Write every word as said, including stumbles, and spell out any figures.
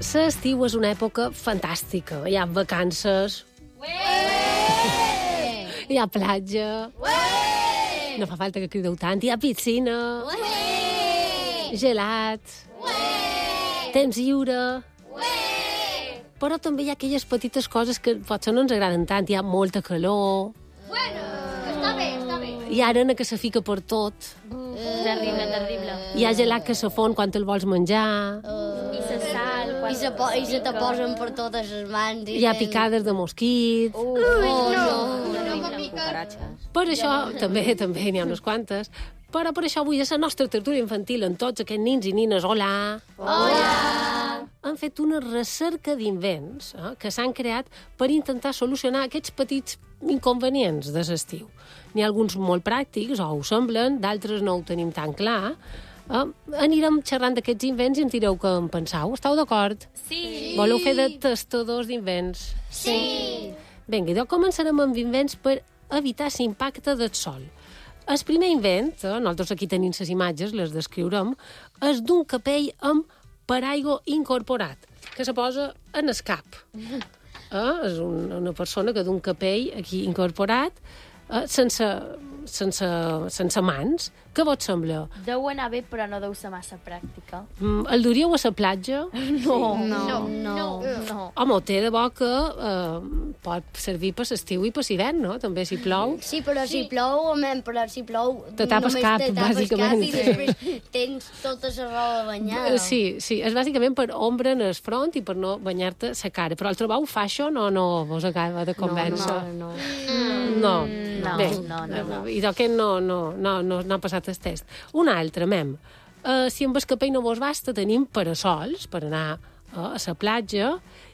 l'estiu és una època fantàstica. Hi ha vacances, Ué! hi ha platja, Ué! no fa falta que crideu tant, hi ha piscina, Ué! gelat, Ué! temps lliure... Ué! Però també hi ha aquelles petites coses que potser no ens agraden tant. Hi ha molta calor, Bueno, està bé, està bé. hi ha arena que se fica per tot, Terrible, terrible. hi ha gelat que se fon quan te'l vols menjar, I se sal... Quan I se, po I se te posen per totes les mans. I hi ha tens- picades de mosquits... Oh, no. No m'ha picat. Per això, també també n'hi ha unes quantes, però per això avui a la nostra tertúlia infantil amb tots aquests nins i nines, hola! Hola! Han fet una recerca d'invents eh, que s'han creat per intentar solucionar aquests petits inconvenients de l'estiu. N'hi ha alguns molt pràctics, o ho semblen, d'altres no ho tenim tan clar. Eh, anirem xerrant d'aquests invents i ens direu què en penseu. Esteu d'acord? Sí. Voleu fer de testadors d'invents? Sí! Vinga, doncs començarem amb invents per evitar l'impacte del sol. El primer invent, eh, nosaltres aquí tenim les imatges, les descriurem, és d'un capell amb paraigua incorporat, que se posa en el cap. Eh, és un, una persona que d'un capell aquí incorporat, eh, sense, sense, sense mans. Què vos sembla? Deu anar bé, però no deu ser massa pràctica. Mm, el duríeu a la platja? No. No, no. No. Home, té de bo que eh, pot servir per l'estiu i per l'hivern, no? També si plou. Sí, però si plou, home, però si plou... Te tapes només cap, te tapes bàsicament. cap i després tens tota la roba banyada. Eh, Sí, sí, és bàsicament per ombra en el front i per no banyar-te la cara. Però el trobau fa això no, no vos acaba de convèncer? No, no. No. No, Bé, no, no, no. I d'aquest no, no, no, no, no ha passat el test. Un altre, mem. Uh, si amb el capell no vos basta, tenim parasols per anar uh, a la platja